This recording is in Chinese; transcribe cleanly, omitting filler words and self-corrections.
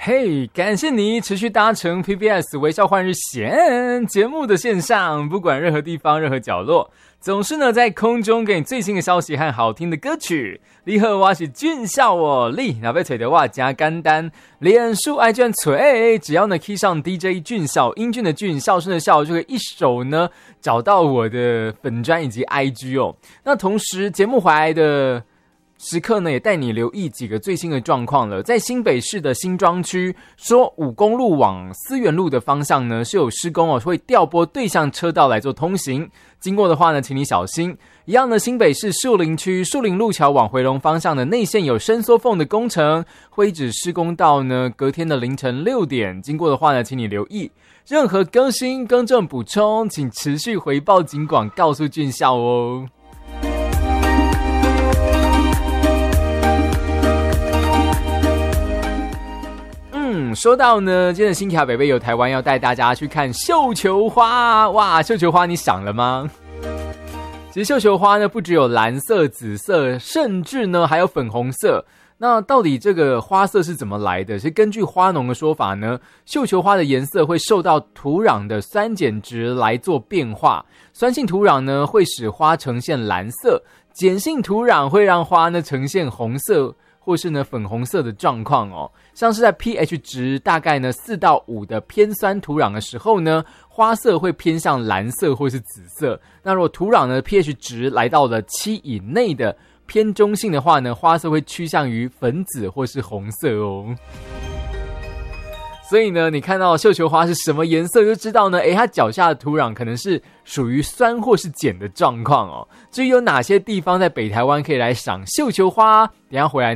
嘿，感谢你持续搭乘 PBS 微笑换日线节目的线上，不管任何地方任何角落，总是呢在空中给你最新的消息和好听的歌曲。你好，我是俊孝哦，你若要找到我真简单，脸书爱卷锤，只要呢 key 上 DJ 俊孝，英俊的俊，孝顺的孝，就可以一手呢找到我的粉专以及 IG 哦。那同时节目回来的时刻呢，也带你留意几个最新的状况了。在新北市的新庄区，说5公路往思源路的方向呢是有施工哦，会调拨对向车道来做通行。经过的话呢，请你小心。一样呢，新北市树林区树林路桥往回龙方向的内线有伸缩缝的工程，会一直施工到呢隔天的凌晨6点。经过的话呢，请你留意。任何更新、更正、补充，请持续回报警广，告诉俊孝哦。说到呢，今天的新卡北北有台湾要带大家去看绣球花，哇，绣球花你想了吗？其实绣球花呢，不只有蓝色、紫色，甚至呢还有粉红色。那到底这个花色是怎么来的？是根据花农的说法呢，绣球花的颜色会受到土壤的酸碱值来做变化，酸性土壤呢会使花呈现蓝色，碱性土壤会让花呢呈现红色或是呢粉红色的状况哦。像是在 pH 值大概呢4到5的偏酸土壤的时候呢，花色会偏向蓝色或是紫色。那如果土壤呢 pH 值来到了7以内的偏中性的话呢，花色会趋向于粉紫或是红色哦。所以呢，你看到绣球花是什么颜色，就知道呢，它脚下的土壤可能是属于酸或是碱的状况哦。至于有哪些地方在北台湾可以来赏绣球花，等一下回来